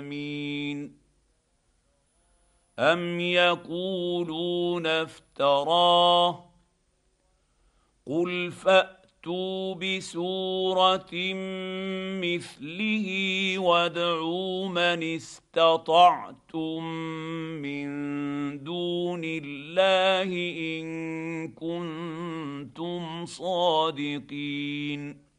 أم يقولون افتراه قل فأتوا بسورة مثله وادعوا من استطعتم من دون الله إن كنتم صادقين